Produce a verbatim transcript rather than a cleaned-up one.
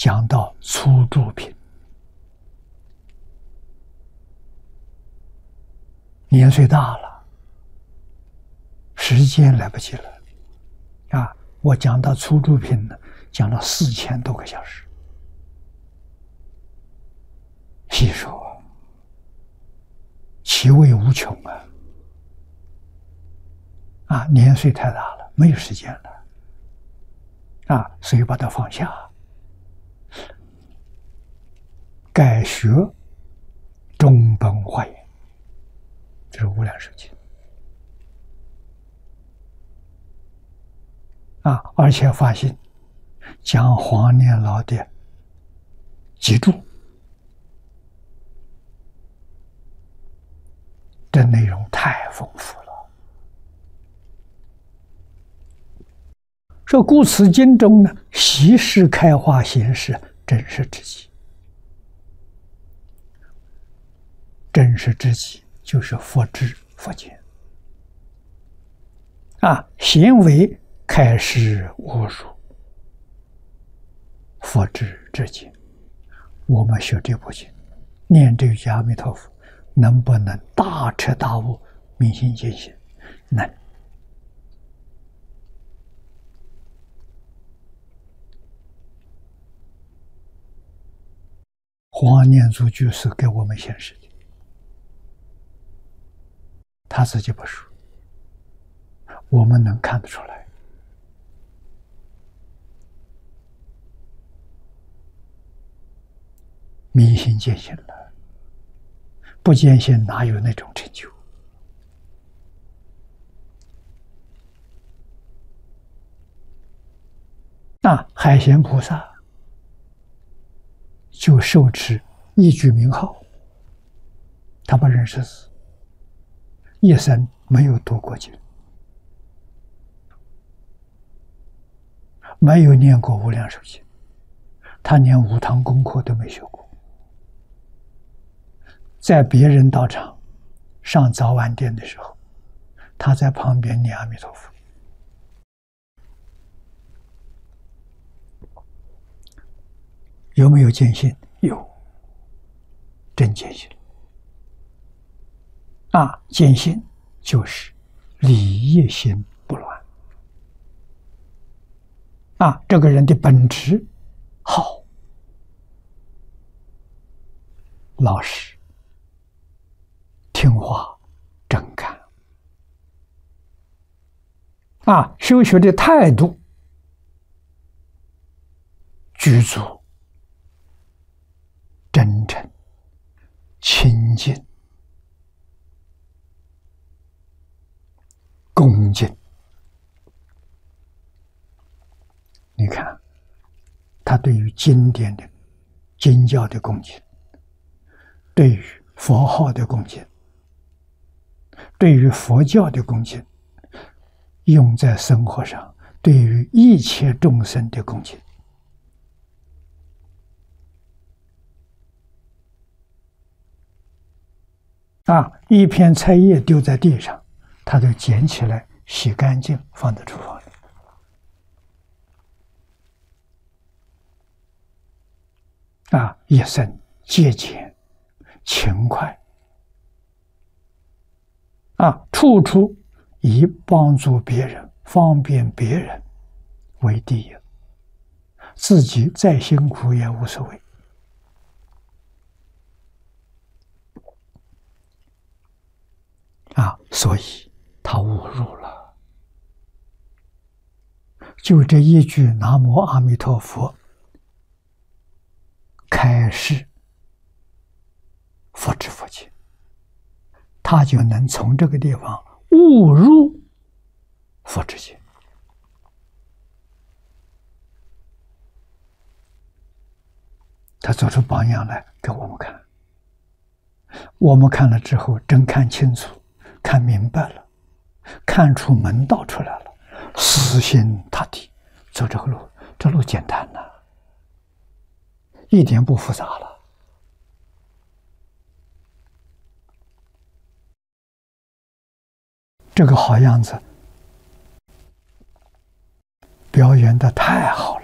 讲到粗诸品，年岁大了，时间来不及了啊！我讲到粗诸品呢，讲了四千多个小时，细说，其味无穷啊！啊，年岁太大了，没有时间了啊，所以把它放下。改学中本化言，这是无量寿经啊，而且发现讲黄念老的脊柱，这内容太丰富了。说故此经中呢，习事开化显示真实之极。真实之极就是佛知佛见啊，行为开示无辱，佛知之见。我们学这部经，念这句阿弥陀佛，能不能大彻大悟、明心见性？能。黄念祖居士给我们显示的，他自己不说，我们能看得出来。明心见性了，不见性哪有那种成就？那海贤菩萨就受持一句名号，他不认识字，一生没有读过经，没有念过无量寿经，他连五堂功课都没学过。在别人道场上早晚殿的时候，他在旁边念阿弥陀佛。有没有见性？有，真见性。啊，见性就是理业心不乱。啊，这个人的本质好，老实，听话，真干。啊，修学的态度具足，真诚、清净、恭敬。你看，他对于经典的经教的恭敬，对于佛号的恭敬，对于佛教的恭敬，用在生活上，对于一切众生的恭敬。啊，一片菜叶丢在地上，他都捡起来洗干净，放在厨房里。啊，一生节俭、勤快，啊，处处以帮助别人、方便别人为第一，自己再辛苦也无所谓。啊，所以他悟入了。就这一句“南无阿弥陀佛”，开示佛知佛见，他就能从这个地方悟入佛知见。他做出榜样来给我们看，我们看了之后，真看清楚。看明白了，看出门道出来了，死心塌地走这个路，这路简单呐、啊，一点不复杂了。这个好样子表演的太好了。